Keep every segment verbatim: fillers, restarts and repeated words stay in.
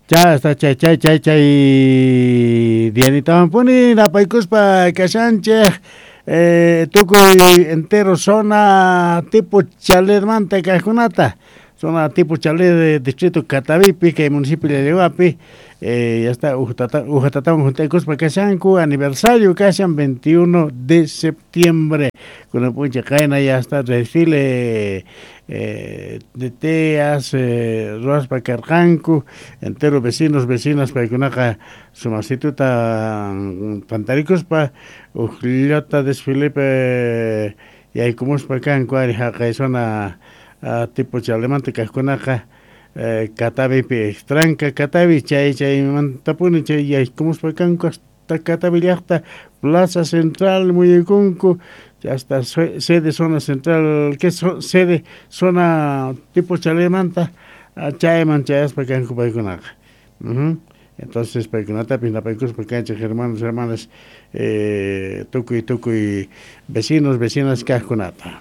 Ya está, chay, chay, chay, chay. Dianita Puni, la paicuspa, Casanche, eh, tuco entero zona tipo chalet manta, cajunata. Zona tipo chalet de distrito Catavipi, que municipio de Leguapi. Eh, ya está, Ujatatán, Juntecuspa, Casancu, aniversario, Casan veintiuno de septiembre. Con el punche caena, ya está, desfile. Eh, de teas, eh, roas para Carjancu, enteros vecinos, vecinas para que naja su masituta pantaricos para ujliota desfile pe y hay como es para acá en cuari jaca es una tipo chalemante que con naja catavi pe extranca catavi chay chay mantapuni chay y hay como es para acá hasta cataviliacta plaza central muy conco hasta sede zona central, que es sede zona tipo chalemanta, chayman chayas para que han entonces para que no tapin la paicos porque hay hermanos hermanas eh, tucu y tucu y vecinos vecinas casconata.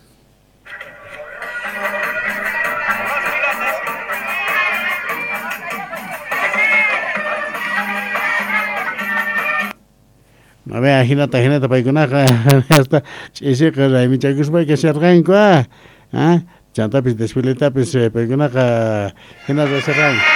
A ver, ginata, ginata, para iconaja, hasta, ese que la imicha que es que se arranca, ah, chanta, pues, desfile, pues, para iconaja, ginata, se arranca.